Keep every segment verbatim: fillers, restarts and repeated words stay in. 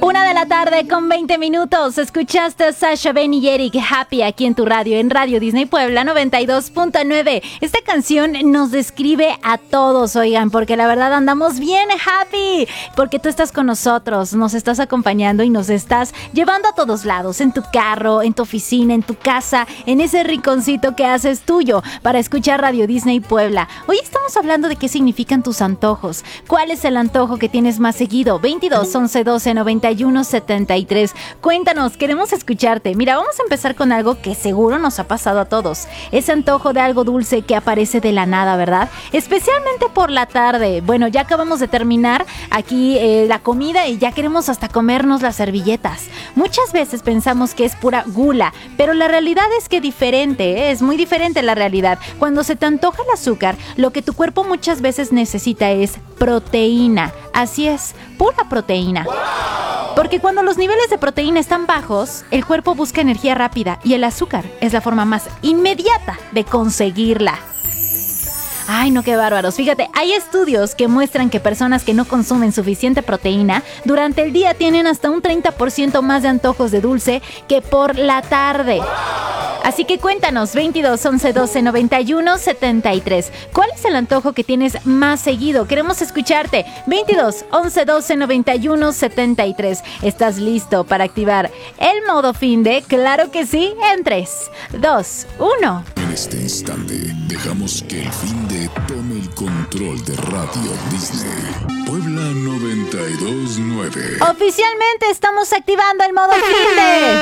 Una de la tarde con veinte minutos. Escuchaste a Sasha, Ben y Eric Happy aquí en tu radio, en Radio Disney Puebla noventa y dos punto nueve. Esta canción nos describe a todos, oigan, porque la verdad andamos bien happy, porque tú estás con nosotros, nos estás acompañando y nos estás llevando a todos lados, en tu carro, en tu oficina, en tu casa, en ese rinconcito que haces tuyo para escuchar Radio Disney Puebla. Hoy estamos hablando de qué significan tus antojos. ¿Cuál es el antojo que tienes más seguido? veintidós, once, doce, noventa y uno, setenta y tres. Cuéntanos, queremos escucharte. Mira, vamos a empezar con algo que seguro nos ha pasado a todos. Ese antojo de algo dulce que aparece de la nada, ¿verdad? Especialmente por la tarde. Bueno, ya acabamos de terminar aquí eh, la comida y ya queremos hasta comernos las servilletas. Muchas veces pensamos que es pura gula, pero la realidad es que diferente, ¿eh? Es muy diferente la realidad. Cuando se te antoja el azúcar, lo que tu cuerpo muchas veces necesita es proteína. Así es, pura proteína. Porque cuando los niveles de proteína están bajos, el cuerpo busca energía rápida y el azúcar es la forma más inmediata de conseguirla. Ay, no, qué bárbaros. Fíjate, hay estudios que muestran que personas que no consumen suficiente proteína durante el día tienen hasta un treinta por ciento más de antojos de dulce que por la tarde. Así que cuéntanos, veintidós, once, doce, noventa y uno, setenta y tres. ¿Cuál es el antojo que tienes más seguido? Queremos escucharte. veintidós, once, doce, noventa y uno, setenta y tres. ¿Estás listo para activar el modo finde? Claro que sí, en tres, dos, uno. En este instante, dejamos que el finde tome el control de Radio Disney Puebla noventa y dos punto nueve. Oficialmente estamos activando el modo finde.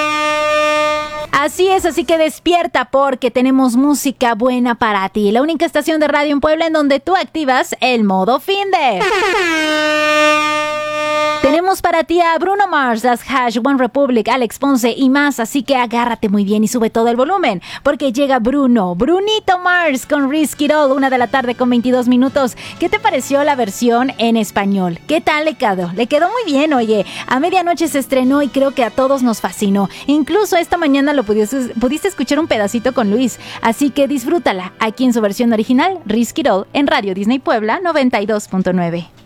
Así es, así que despierta porque tenemos música buena para ti. La única estación de radio en Puebla en donde tú activas el modo finde. Tenemos para ti a Bruno Mars, Das Hash, One Republic, Alex Ponce y más, así que agárrate muy bien y sube todo el volumen, porque llega Bruno, Brunito Mars con Risk It All, una de la tarde con veintidós minutos. ¿Qué te pareció la versión en español? ¿Qué tal le quedó? Le quedó muy bien, oye. A medianoche se estrenó y creo que a todos nos fascinó. Incluso esta mañana lo pudiste, pudiste escuchar un pedacito con Luis, así que disfrútala aquí en su versión original, Risk It All, en Radio Disney Puebla noventa y dos punto nueve.